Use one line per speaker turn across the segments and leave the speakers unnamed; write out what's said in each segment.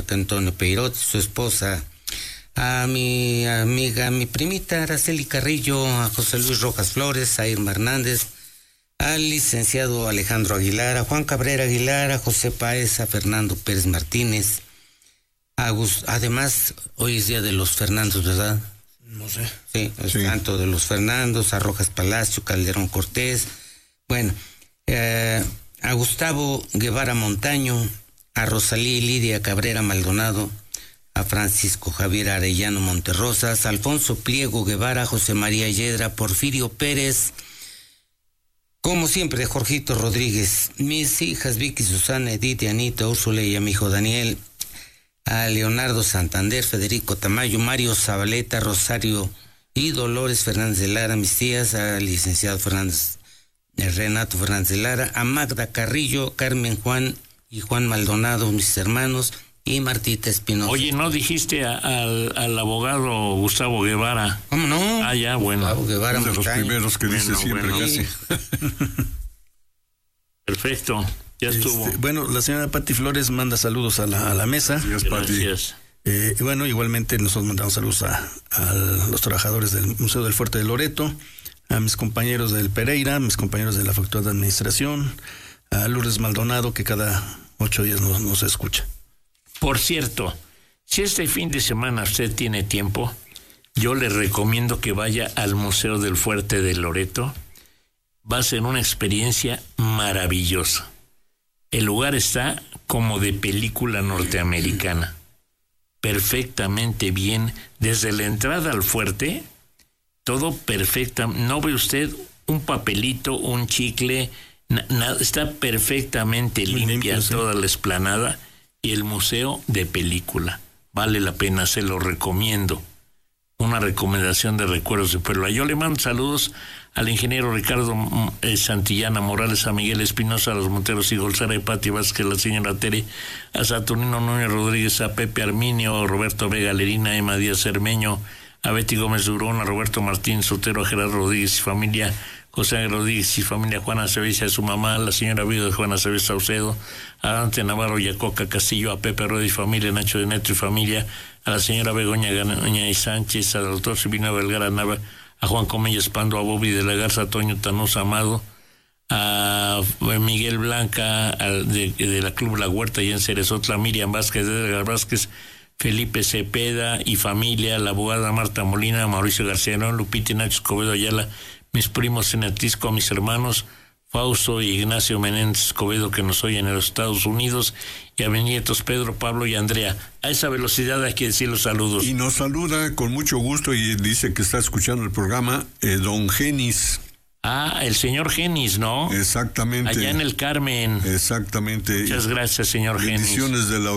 Marco Antonio Peirot, su esposa, a mi amiga, a mi primita Araceli Carrillo, a José Luis Rojas Flores, a Irma Hernández, al licenciado Alejandro Aguilar, a Juan Cabrera Aguilar, a José Páez, a Fernando Pérez Martínez. Además, hoy es día de los Fernandos, ¿verdad?
No sé.
Sí, el santo de los Fernandos, a Rojas Palacio, Calderón Cortés. Bueno, a Gustavo Guevara Montaño, a Rosalía Lidia Cabrera Maldonado, a Francisco Javier Arellano Monterrosas, a Alfonso Pliego Guevara, José María Yedra, Porfirio Pérez, como siempre, Jorgito Rodríguez, mis hijas Vicky, Susana, Edith, Anita, Úrsula y a mi hijo Daniel, a Leonardo Santander, Federico Tamayo, Mario Zabaleta, Rosario y Dolores Fernández de Lara, mis tías, al licenciado Renato Fernández de Lara, a Magda Carrillo, Carmen Juan y Juan Maldonado, mis hermanos, y Martita Espinosa.
Oye, ¿no dijiste al abogado Gustavo Guevara?
¿Cómo no?
Ah, ya, bueno.
Gustavo Guevara,
de los primeros que dice siempre, casi.
Perfecto, ya estuvo.
Bueno, la señora Pati Flores manda saludos a la mesa.
Gracias.
Bueno, igualmente nosotros mandamos saludos a los trabajadores del Museo del Fuerte de Loreto, a mis compañeros del Pereira, a mis compañeros de la Facultad de Administración, a Lourdes Maldonado, que cada 8 días nos escucha.
Por cierto, si este fin de semana usted tiene tiempo, yo le recomiendo que vaya al Museo del Fuerte de Loreto. Va a ser una experiencia maravillosa. El lugar está como de película norteamericana. Perfectamente bien. Desde la entrada al fuerte, todo perfecto. No ve usted un papelito, un chicle, nada. Está perfectamente limpia toda la explanada. Y el museo de película. Vale la pena, se lo recomiendo. Una recomendación de recuerdos de Puebla. Yo le mando saludos al ingeniero Ricardo Santillana Morales, a Miguel Espinosa, a los Monteros y Golzara y Pati Vázquez, a la señora Tere, a Saturnino Núñez Rodríguez, a Pepe Arminio, a Roberto Vega Lerina, a Emma Díaz Cermeño, a Betty Gómez Durón, a Roberto Martín Sotero, a Gerardo Rodríguez y familia, José Rodríguez y familia, Juana Aceves, a su mamá, la señora viuda de Juana Aceves Saucedo, a Dante Navarro y a Coca Castillo, a Pepe Rodríguez y familia, Nacho de Neto y familia, a la señora Begoña Gaña y Sánchez, al doctor Silvino Vergara Nava, a Juan Comillas Pando, a Bobby de la Garza, a Toño Tanosa Amado, a Miguel Blanca de la Club La Huerta y en Cerezotla, Miriam Vázquez, Edgar Vázquez, Felipe Cepeda y familia, la abogada Marta Molina, Mauricio García, Lupita y Nacho Escobedo Ayala, mis primos en Atisco, mis hermanos Fausto y Ignacio Menéndez Escobedo, que nos oyen en los Estados Unidos, y a mis nietos Pedro, Pablo y Andrea. A esa velocidad hay que decir los saludos.
Y nos saluda con mucho gusto y dice que está escuchando el programa don Genis.
Ah, el señor Genis, ¿no?
Exactamente.
Allá en el Carmen.
Exactamente.
Muchas gracias, señor Genis.
Bendiciones de la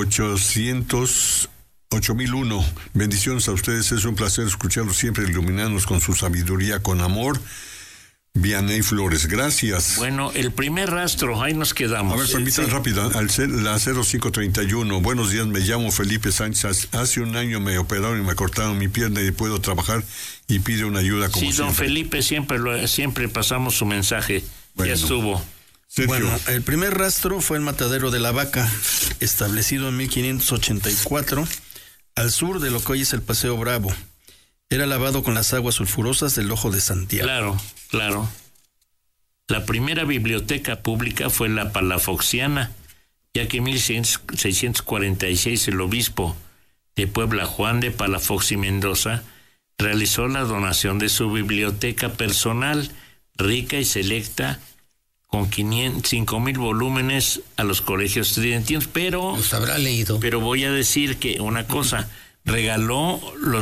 8001. Bendiciones a ustedes, es un placer escucharlos siempre, iluminarnos con su sabiduría, con amor. Vianey Flores, gracias.
Bueno, el primer rastro, ahí nos quedamos.
A ver, permítanme rápido, la 0531. Buenos días, me llamo Felipe Sánchez. Hace un año me operaron y me cortaron mi pierna y puedo trabajar y pide una ayuda como siempre.
Sí, don Felipe, siempre pasamos su mensaje. Bueno, ya estuvo.
Sergio. Bueno, el primer rastro fue el Matadero de la Vaca, establecido en 1584, al sur de lo que hoy es el Paseo Bravo. Era lavado con las aguas sulfurosas del Ojo de Santiago.
Claro. La primera biblioteca pública fue la Palafoxiana, ya que en 1646 el obispo de Puebla, Juan de Palafox y Mendoza, realizó la donación de su biblioteca personal, rica y selecta, con 5,000 volúmenes a los colegios tridentinos, pero...
Los habrá leído.
Pero voy a decir que una cosa... regaló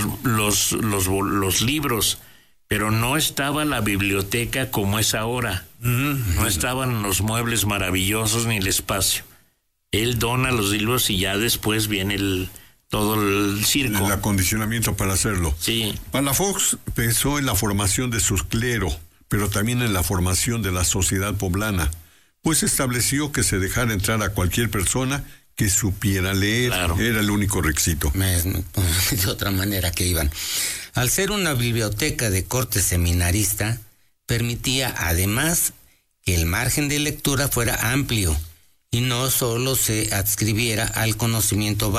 los libros, pero no estaba la biblioteca como es ahora. No estaban los muebles maravillosos ni el espacio. Él dona los libros y ya después viene todo el circo.
El acondicionamiento para hacerlo.
Sí.
Palafox pensó en la formación de su clero, pero también en la formación de la sociedad poblana, pues estableció que se dejara entrar a cualquier persona que supiera leer. Claro. Era el único requisito.
De otra manera que iban. Al ser una biblioteca de corte seminarista, permitía además que el margen de lectura fuera amplio y no solo se adscribiera al conocimiento